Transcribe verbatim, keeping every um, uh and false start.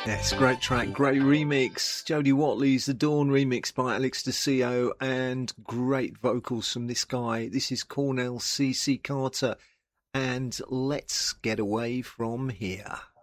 Yes, great track, great remix. Jodie Watley's The Dawn remix by Alex DeCio, and great vocals from this guy. This is Cornell C C Carter, and Let's Get Away From Here.